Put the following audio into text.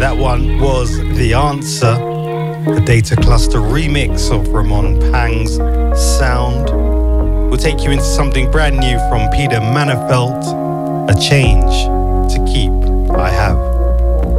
That one was The Answer, the Data Cluster remix of Ramon Pang's Sound. We'll take you into something brand new from Peter Manafelt, A Change.